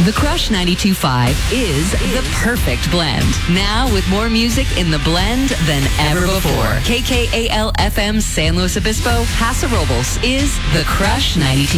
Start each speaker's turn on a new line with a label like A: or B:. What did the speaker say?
A: The Crush 92.5 is the perfect blend. Now with more music in the blend than ever before. KKAL FM San Luis Obispo, Paso Robles is The Crush 92.5.